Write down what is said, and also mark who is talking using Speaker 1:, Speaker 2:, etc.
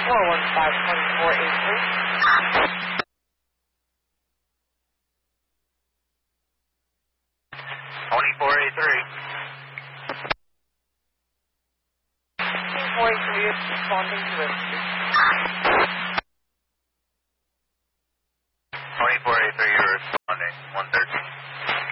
Speaker 1: 415-2483.
Speaker 2: 2483.
Speaker 1: 483 is responding to rescue.
Speaker 2: 2483, you're responding. 113.